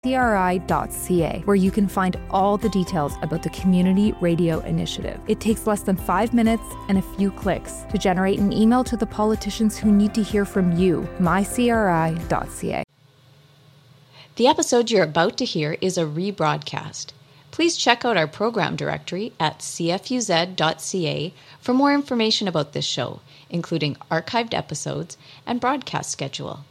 CRI.ca, where you can find all the details about the Community Radio Initiative. It takes less than 5 minutes and a few clicks to generate an email to the politicians who need to hear from you. mycri.ca. The episode you're about to hear is a rebroadcast. Please check out our program directory at cfuz.ca for more information about this show, including archived episodes and broadcast schedule.